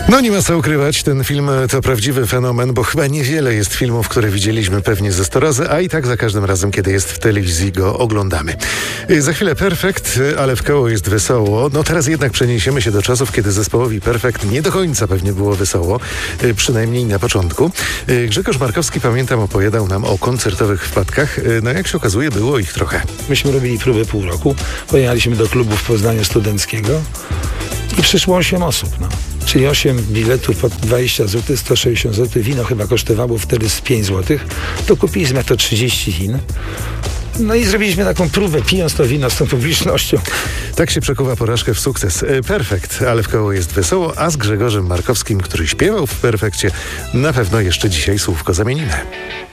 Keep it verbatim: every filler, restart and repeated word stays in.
No nie ma co ukrywać, ten film to prawdziwy fenomen, bo chyba niewiele jest filmów, które widzieliśmy pewnie ze sto razy, a i tak za każdym razem, kiedy jest w telewizji, go oglądamy. Za chwilę Perfekt, ale w koło jest wesoło. No teraz jednak przeniesiemy się do czasów, kiedy zespołowi Perfekt nie do końca pewnie było wesoło, przynajmniej na początku. Grzegorz Markowski, pamiętam, opowiadał nam o koncertowych wpadkach. No jak się okazuje, było ich trochę. Myśmy robili próbę pół roku, pojechaliśmy do klubu w Poznaniu Studenckiego i przyszło osiem osób, no. Czyli osiem biletów po dwadzieścia złotych, sto sześćdziesiąt złotych. Wino chyba kosztowało wtedy z pięć złotych. To kupiliśmy to trzydzieści win. No i zrobiliśmy taką próbę, pijąc to wino z tą publicznością. Tak się przekuwa porażkę w sukces. Perfekt, ale w koło jest wesoło, a z Grzegorzem Markowskim, który śpiewał w Perfekcie, na pewno jeszcze dzisiaj słówko zamienimy.